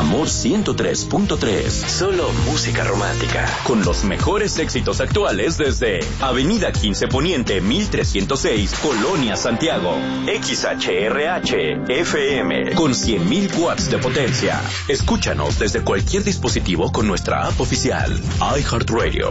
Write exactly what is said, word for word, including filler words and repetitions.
Amor ciento tres punto tres. Solo música romántica. Con los mejores éxitos actuales desde Avenida quince Poniente mil trescientos seis, Colonia Santiago. X H R H F M con cien mil watts de potencia. Escúchanos desde cualquier dispositivo con nuestra app oficial iHeartRadio.